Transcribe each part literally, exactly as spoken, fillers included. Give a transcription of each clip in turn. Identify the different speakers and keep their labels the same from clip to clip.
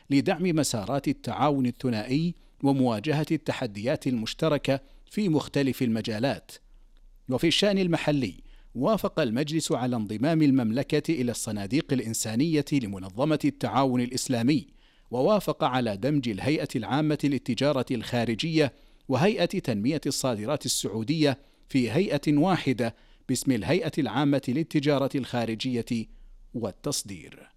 Speaker 1: لدعم مسارات التعاون الثنائي ومواجهة التحديات المشتركة في مختلف المجالات. وفي الشأن المحلي، وافق المجلس على انضمام المملكة إلى الصناديق الإنسانية لمنظمة التعاون الإسلامي، ووافق على دمج الهيئة العامة للتجارة الخارجية وهيئة تنمية الصادرات السعودية في هيئة واحدة باسم الهيئة العامة للتجارة الخارجية والتصدير.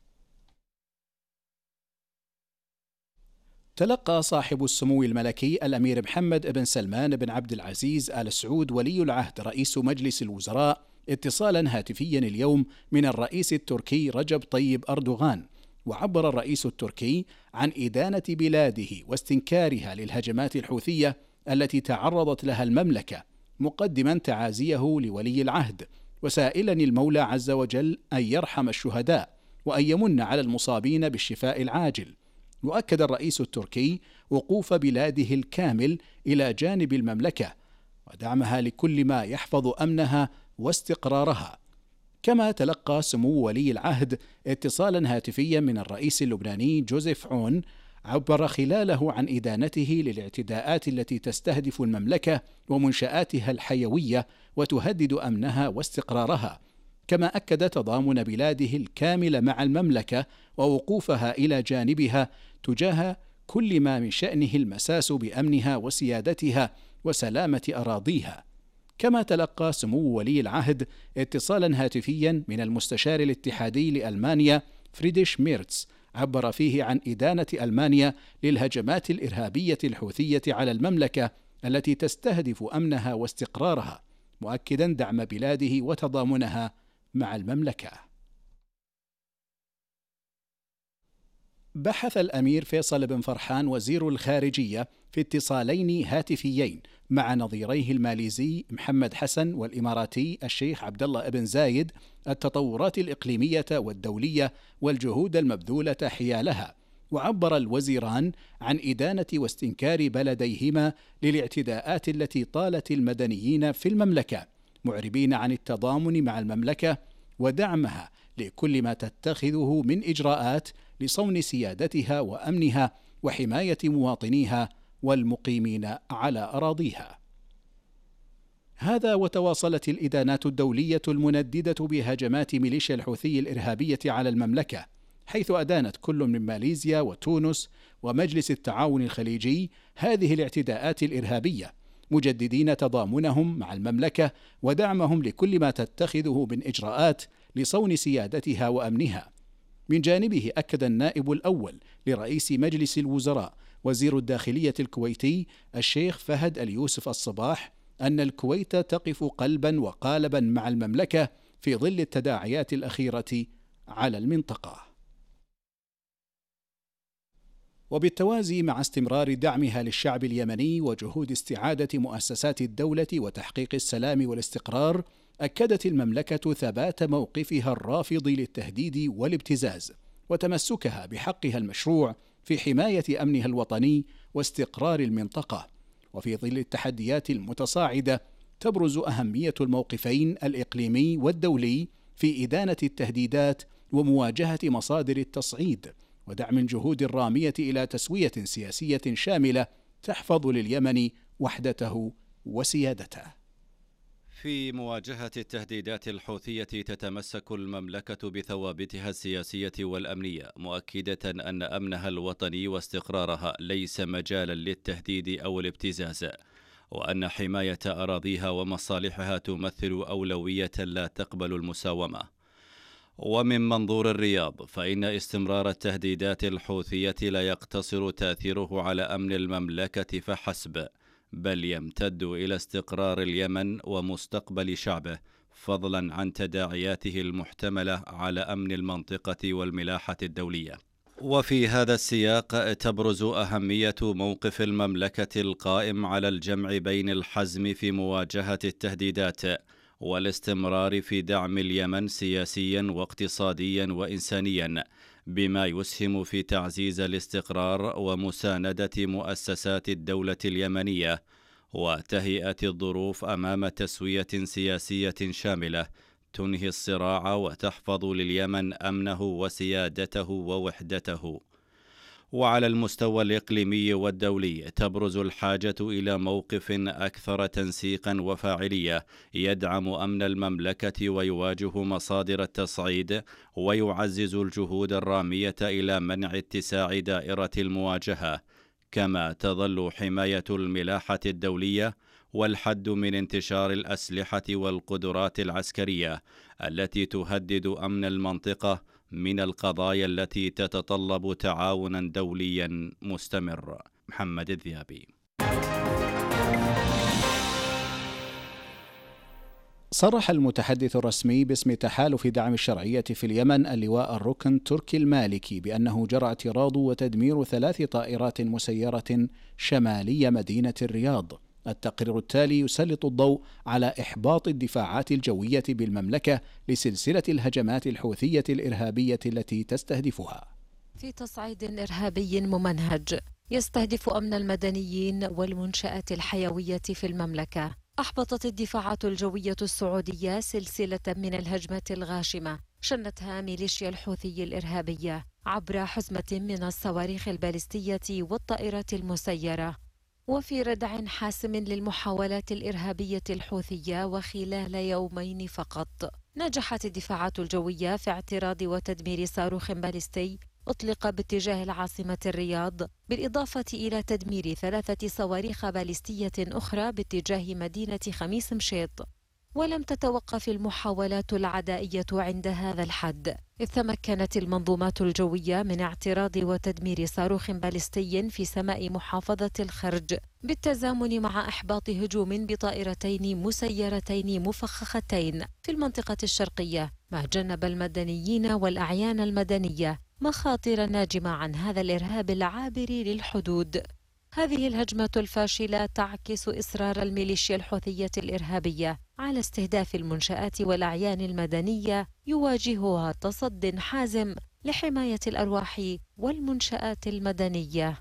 Speaker 1: تلقى صاحب السمو الملكي الأمير محمد بن سلمان بن عبد العزيز آل سعود ولي العهد رئيس مجلس الوزراء اتصالا هاتفيا اليوم من الرئيس التركي رجب طيب أردوغان، وعبر الرئيس التركي عن إدانة بلاده واستنكارها للهجمات الحوثية التي تعرضت لها المملكة، مقدما تعازيه لولي العهد، وسائلا المولى عز وجل أن يرحم الشهداء وأن يمن على المصابين بالشفاء العاجل. وأكد الرئيس التركي وقوف بلاده الكامل إلى جانب المملكة ودعمها لكل ما يحفظ أمنها واستقرارها. كما تلقى سمو ولي العهد اتصالا هاتفيا من الرئيس اللبناني جوزيف عون، عبر خلاله عن إدانته للاعتداءات التي تستهدف المملكة ومنشآتها الحيوية وتهدد أمنها واستقرارها، كما أكد تضامن بلاده الكامل مع المملكة ووقوفها إلى جانبها تجاه كل ما من شأنه المساس بأمنها وسيادتها وسلامة أراضيها. كما تلقى سمو ولي العهد اتصالا هاتفيا من المستشار الاتحادي لألمانيا فريدريش ميرتس، عبر فيه عن إدانة ألمانيا للهجمات الإرهابية الحوثية على المملكة التي تستهدف أمنها واستقرارها، مؤكدا دعم بلاده وتضامنها مع المملكة. بحث الأمير فيصل بن فرحان وزير الخارجية في اتصالين هاتفيين مع نظيريه الماليزي محمد حسن والإماراتي الشيخ عبد الله بن زايد التطورات الإقليمية والدولية والجهود المبذولة حيالها، وعبر الوزيران عن إدانة واستنكار بلديهما للاعتداءات التي طالت المدنيين في المملكة، معربين عن التضامن مع المملكة ودعمها لكل ما تتخذه من إجراءات لصون سيادتها وأمنها وحماية مواطنيها والمقيمين على أراضيها. هذا وتواصلت الإدانات الدولية المنددة بهجمات ميليشيا الحوثي الإرهابية على المملكة، حيث أدانت كل من ماليزيا وتونس ومجلس التعاون الخليجي هذه الاعتداءات الإرهابية، مجددين تضامنهم مع المملكة ودعمهم لكل ما تتخذه من إجراءات لصون سيادتها وأمنها. من جانبه أكد النائب الأول لرئيس مجلس الوزراء وزير الداخلية الكويتي الشيخ فهد اليوسف الصباح أن الكويت تقف قلبا وقالبا مع المملكة في ظل التداعيات الأخيرة على المنطقة. وبالتوازي مع استمرار دعمها للشعب اليمني وجهود استعادة مؤسسات الدولة وتحقيق السلام والاستقرار، أكدت المملكة ثبات موقفها الرافض للتهديد والابتزاز وتمسكها بحقها المشروع في حماية أمنها الوطني واستقرار المنطقة. وفي ظل التحديات المتصاعدة تبرز أهمية الموقفين الإقليمي والدولي في إدانة التهديدات ومواجهة مصادر التصعيد ودعم الجهود الرامية إلى تسوية سياسية شاملة تحفظ لليمن وحدته وسيادته.
Speaker 2: في مواجهة التهديدات الحوثية تتمسك المملكة بثوابتها السياسية والأمنية، مؤكدة أن أمنها الوطني واستقرارها ليس مجالا للتهديد أو الابتزاز، وأن حماية أراضيها ومصالحها تمثل أولوية لا تقبل المساومة. ومن منظور الرياض، فإن استمرار التهديدات الحوثية لا يقتصر تأثيره على أمن المملكة فحسب، بل يمتد إلى استقرار اليمن ومستقبل شعبه، فضلا عن تداعياته المحتملة على أمن المنطقة والملاحة الدولية. وفي هذا السياق تبرز أهمية موقف المملكة القائم على الجمع بين الحزم في مواجهة التهديدات والاستمرار في دعم اليمن سياسيا واقتصاديا وإنسانيا، بما يسهم في تعزيز الاستقرار ومساندة مؤسسات الدولة اليمنية وتهيئة الظروف أمام تسوية سياسية شاملة تنهي الصراع وتحفظ لليمن أمنه وسيادته ووحدته. وعلى المستوى الإقليمي والدولي تبرز الحاجة إلى موقف أكثر تنسيقا وفاعلية يدعم أمن المملكة ويواجه مصادر التصعيد ويعزز الجهود الرامية إلى منع اتساع دائرة المواجهة، كما تظل حماية الملاحة الدولية والحد من انتشار الأسلحة والقدرات العسكرية التي تهدد أمن المنطقة من القضايا التي تتطلب تعاونا دوليا مستمر. محمد الذيابي.
Speaker 1: صرح المتحدث الرسمي باسم تحالف دعم الشرعية في اليمن اللواء الركن تركي المالكي بأنه جرى اعتراض وتدمير ثلاث طائرات مسيرة شمالي مدينة الرياض. التقرير التالي يسلط الضوء على إحباط الدفاعات الجوية بالمملكة لسلسلة الهجمات الحوثية الإرهابية التي تستهدفها.
Speaker 3: في تصعيد إرهابي ممنهج يستهدف أمن المدنيين والمنشآت الحيوية في المملكة، أحبطت الدفاعات الجوية السعودية سلسلة من الهجمات الغاشمة شنتها ميليشيا الحوثي الإرهابية عبر حزمة من الصواريخ البالستية والطائرات المسيرة. وفي ردع حاسم للمحاولات الإرهابية الحوثية وخلال يومين فقط، نجحت الدفاعات الجوية في اعتراض وتدمير صاروخ باليستي أطلق باتجاه العاصمة الرياض، بالإضافة إلى تدمير ثلاثة صواريخ باليستية أخرى باتجاه مدينة خميس مشيط. ولم تتوقف المحاولات العدائية عند هذا الحد، إذ تمكنت المنظومات الجوية من اعتراض وتدمير صاروخ باليستي في سماء محافظة الخرج بالتزامن مع إحباط هجوم بطائرتين مسيرتين مفخختين في المنطقة الشرقية، ما جنب المدنيين والأعيان المدنية مخاطر ناجمة عن هذا الإرهاب العابر للحدود. هذه الهجمة الفاشلة تعكس إصرار الميليشيا الحوثية الإرهابية على استهداف المنشآت والأعيان المدنية، يواجهها تصد حازم لحماية الأرواح والمنشآت المدنية.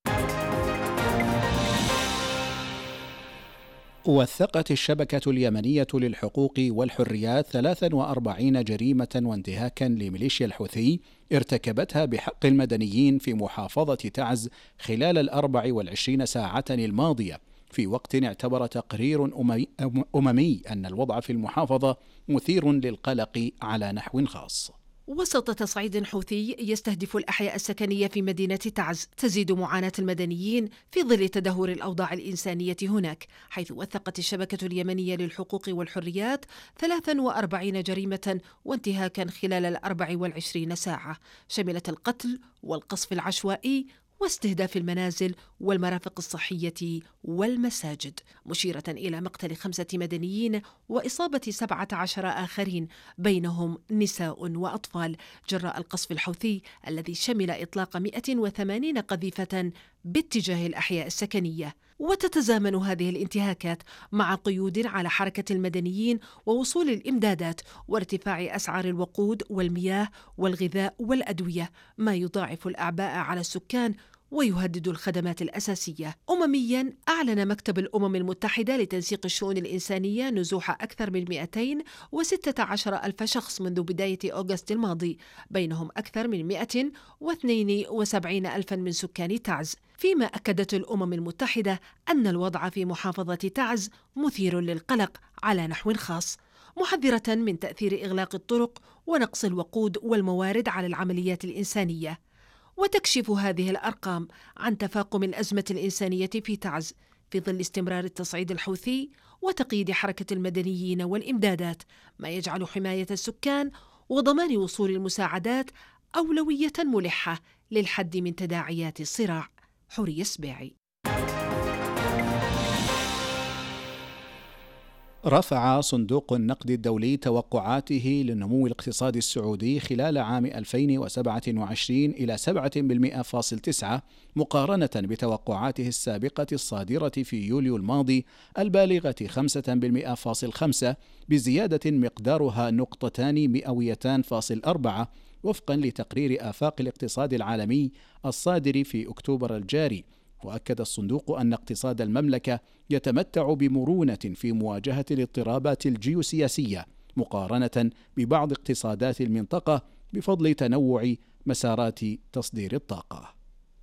Speaker 1: وثقت الشبكة اليمنية للحقوق والحريات ثلاث وأربعين جريمة وانتهاكا لميليشيا الحوثي ارتكبتها بحق المدنيين في محافظة تعز خلال الأربع والعشرين ساعة الماضية، في وقت اعتبر تقرير أممي أن الوضع في المحافظة مثير للقلق على نحو خاص.
Speaker 4: وسط تصعيد حوثي يستهدف الأحياء السكنية في مدينة تعز، تزيد معاناة المدنيين في ظل تدهور الأوضاع الإنسانية هناك، حيث وثقت الشبكة اليمنية للحقوق والحريات ثلاث وأربعين جريمة وانتهاكا خلال الأربع والعشرين ساعة، شملت القتل والقصف العشوائي واستهداف المنازل والمرافق الصحية والمساجد، مشيرة إلى مقتل خمسة مدنيين وإصابة سبعة عشر آخرين بينهم نساء وأطفال جراء القصف الحوثي الذي شمل إطلاق مئة وثمانين قذيفة باتجاه الأحياء السكنية. وتتزامن هذه الانتهاكات مع قيود على حركة المدنيين ووصول الإمدادات وارتفاع أسعار الوقود والمياه والغذاء والأدوية، ما يضاعف الأعباء على السكان ويهدد الخدمات الأساسية. أممياً، أعلن مكتب الأمم المتحدة لتنسيق الشؤون الإنسانية نزوح أكثر من مئتين وستة عشر ألف شخص منذ بداية أغسطس الماضي، بينهم أكثر من مئة واثنين وسبعين ألفاً من سكان تعز، فيما أكدت الأمم المتحدة أن الوضع في محافظة تعز مثير للقلق على نحو خاص، محذرة من تأثير إغلاق الطرق ونقص الوقود والموارد على العمليات الإنسانية. وتكشف هذه الأرقام عن تفاقم الأزمة الإنسانية في تعز في ظل استمرار التصعيد الحوثي وتقييد حركة المدنيين والإمدادات، ما يجعل حماية السكان وضمان وصول المساعدات أولوية ملحة للحد من تداعيات الصراع. حورية سبيعي.
Speaker 1: رفع صندوق النقد الدولي توقعاته للنمو الاقتصادي السعودي خلال عام ألفين وسبعة وعشرين إلى سبعة بالمئة فاصل تسعة مقارنة بتوقعاته السابقة الصادرة في يوليو الماضي البالغة خمسة بالمئة فاصل خمسة، بزيادة مقدارها نقطتان مئويتان فاصل أربعة وفقا لتقرير آفاق الاقتصاد العالمي الصادر في أكتوبر الجاري. وأكد الصندوق أن اقتصاد المملكة يتمتع بمرونة في مواجهة الاضطرابات الجيوسياسية مقارنة ببعض اقتصادات المنطقة بفضل تنوع مسارات تصدير الطاقة.